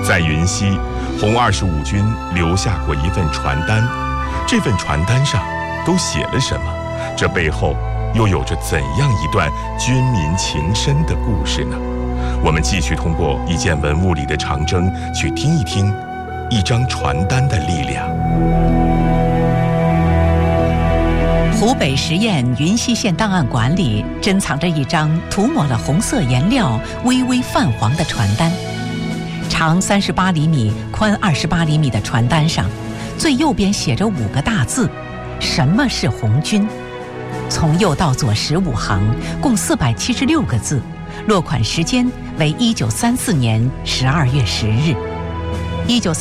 在云溪，红25军留下过一份传单，这份传单上都写了什么？这背后又有着怎样一段军民情深的故事呢？我们继续通过一件文物里的长征，去听一听一张传单的力量。 湖北十堰云溪县档案馆里珍藏着一张涂抹了红色颜料、微微泛黄的传单。长38厘米、宽28厘米的传单上，最右边写着5个大字：什么是红军？从右到左15行，共476个字，落款时间为1934年12月10日。